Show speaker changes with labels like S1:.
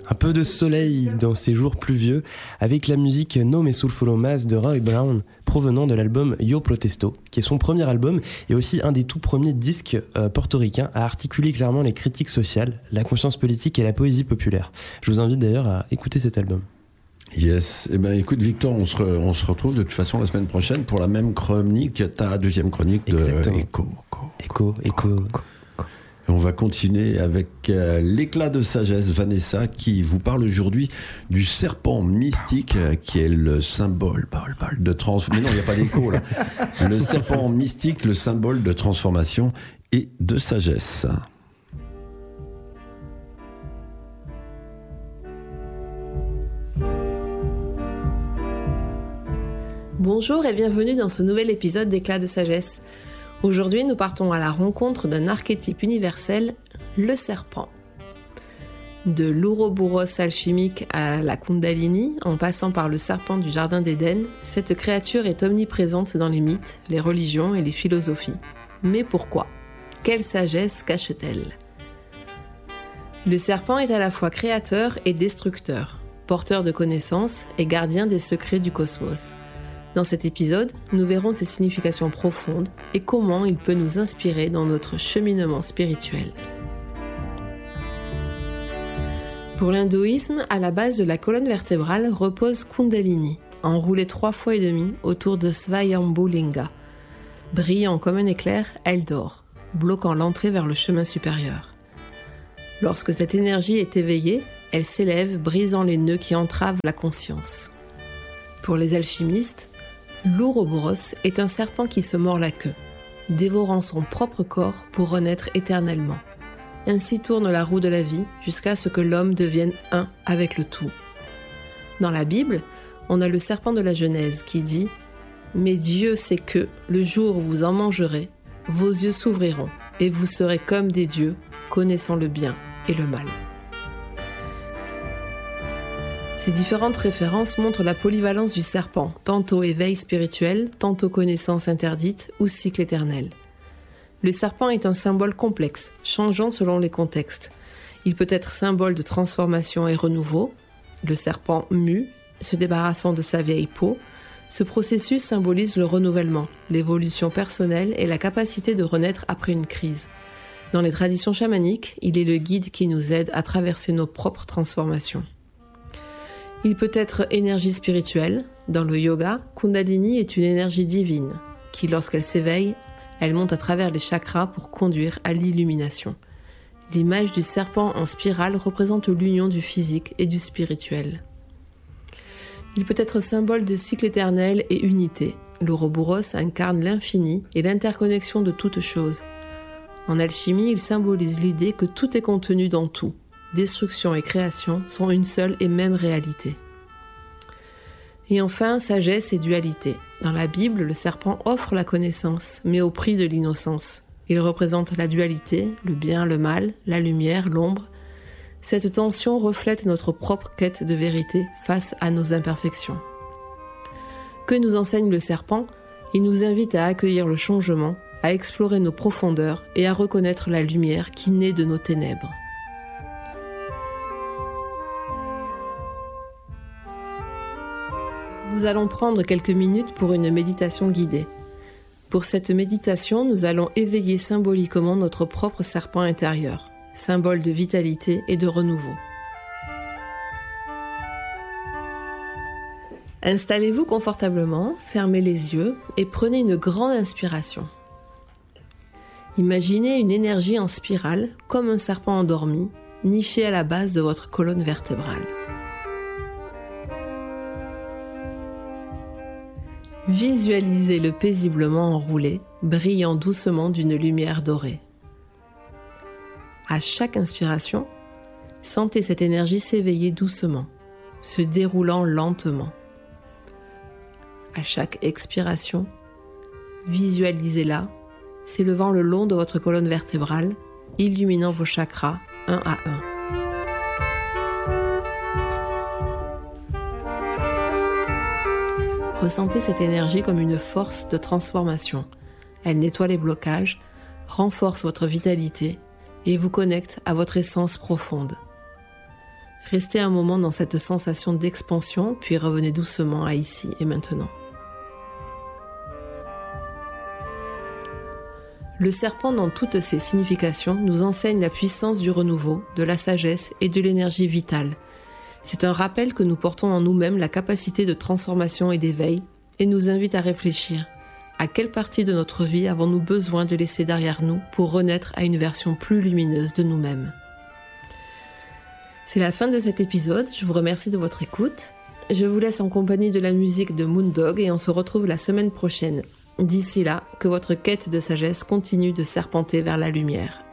S1: Un peu de soleil dans ces jours pluvieux avec la musique No Me Sulfuro Mas de Roy Brown provenant de l'album Yo Protesto, qui est son premier album et aussi un des tout premiers disques portoricains à articuler clairement les critiques sociales, la conscience politique et la poésie populaire. Je vous invite d'ailleurs à écouter cet album.
S2: Yes, eh ben écoute Victor, on se retrouve de toute façon la semaine prochaine pour la même chronique, ta deuxième chronique de Écho. Et on va continuer avec l'éclat de sagesse, Vanessa, qui vous parle aujourd'hui du serpent mystique qui est le symbole de transformation. Mais non, il n'y a pas d'écho là. Le serpent mystique, le symbole de transformation et de sagesse.
S3: Bonjour et bienvenue dans ce nouvel épisode d'Éclat de sagesse. Aujourd'hui, nous partons à la rencontre d'un archétype universel, le serpent. De l'Ouroboros alchimique à la Kundalini, en passant par le serpent du Jardin d'Éden, cette créature est omniprésente dans les mythes, les religions et les philosophies. Mais pourquoi ? Quelle sagesse cache-t-elle ? Le serpent est à la fois créateur et destructeur, porteur de connaissances et gardien des secrets du cosmos. Dans cet épisode, nous verrons ses significations profondes et comment il peut nous inspirer dans notre cheminement spirituel. Pour l'hindouisme, à la base de la colonne vertébrale repose Kundalini, enroulée 3 fois et demi autour de Svayambhu Linga. Brillant comme un éclair, elle dort, bloquant l'entrée vers le chemin supérieur. Lorsque cette énergie est éveillée, elle s'élève, brisant les nœuds qui entravent la conscience. Pour les alchimistes, l'Ouroboros est un serpent qui se mord la queue, dévorant son propre corps pour renaître éternellement. Ainsi tourne la roue de la vie jusqu'à ce que l'homme devienne un avec le tout. Dans la Bible, on a le serpent de la Genèse qui dit « Mais Dieu sait que, le jour où vous en mangerez, vos yeux s'ouvriront et vous serez comme des dieux, connaissant le bien et le mal. » Ces différentes références montrent la polyvalence du serpent, tantôt éveil spirituel, tantôt connaissance interdite ou cycle éternel. Le serpent est un symbole complexe, changeant selon les contextes. Il peut être symbole de transformation et renouveau. Le serpent mue, se débarrassant de sa vieille peau. Ce processus symbolise le renouvellement, l'évolution personnelle et la capacité de renaître après une crise. Dans les traditions chamaniques, il est le guide qui nous aide à traverser nos propres transformations. Il peut être énergie spirituelle. Dans le yoga, Kundalini est une énergie divine qui, lorsqu'elle s'éveille, elle monte à travers les chakras pour conduire à l'illumination. L'image du serpent en spirale représente l'union du physique et du spirituel. Il peut être symbole de cycle éternel et unité. L'Ouroboros incarne l'infini et l'interconnexion de toutes choses. En alchimie, il symbolise l'idée que tout est contenu dans tout. Destruction et création sont une seule et même réalité. Et enfin, sagesse et dualité. Dans la Bible, le serpent offre la connaissance, mais au prix de l'innocence. Il représente la dualité, le bien, le mal, la lumière, l'ombre. Cette tension reflète notre propre quête de vérité face à nos imperfections. Que nous enseigne le serpent ? Il nous invite à accueillir le changement, à explorer nos profondeurs et à reconnaître la lumière qui naît de nos ténèbres. Nous allons prendre quelques minutes pour une méditation guidée. Pour cette méditation, nous allons éveiller symboliquement notre propre serpent intérieur, symbole de vitalité et de renouveau. Installez-vous confortablement, fermez les yeux et prenez une grande inspiration. Imaginez une énergie en spirale, comme un serpent endormi, niché à la base de votre colonne vertébrale. Visualisez-le paisiblement enroulé, brillant doucement d'une lumière dorée. À chaque inspiration, sentez cette énergie s'éveiller doucement, se déroulant lentement. À chaque expiration, visualisez-la, s'élevant le long de votre colonne vertébrale, illuminant vos chakras un à un. Ressentez cette énergie comme une force de transformation. Elle nettoie les blocages, renforce votre vitalité et vous connecte à votre essence profonde. Restez un moment dans cette sensation d'expansion, puis revenez doucement à ici et maintenant. Le serpent, dans toutes ses significations, nous enseigne la puissance du renouveau, de la sagesse et de l'énergie vitale. C'est un rappel que nous portons en nous-mêmes la capacité de transformation et d'éveil, et nous invite à réfléchir. À quelle partie de notre vie avons-nous besoin de laisser derrière nous pour renaître à une version plus lumineuse de nous-mêmes ? C'est la fin de cet épisode, je vous remercie de votre écoute. Je vous laisse en compagnie de la musique de Moondog et on se retrouve la semaine prochaine. D'ici là, que votre quête de sagesse continue de serpenter vers la lumière.